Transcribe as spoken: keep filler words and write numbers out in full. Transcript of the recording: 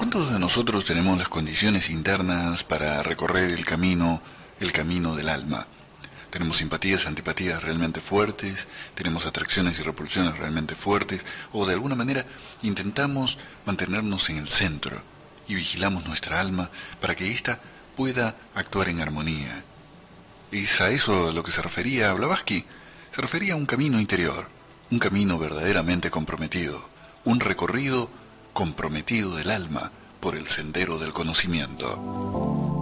¿Cuántos de nosotros tenemos las condiciones internas para recorrer el camino, el camino del alma? Tenemos simpatías, antipatías realmente fuertes, tenemos atracciones y repulsiones realmente fuertes, o de alguna manera intentamos mantenernos en el centro y vigilamos nuestra alma para que ésta pueda actuar en armonía. ¿Es a eso a lo que se refería Blavatsky? Se refería a un camino interior, un camino verdaderamente comprometido, un recorrido comprometido del alma por el sendero del conocimiento.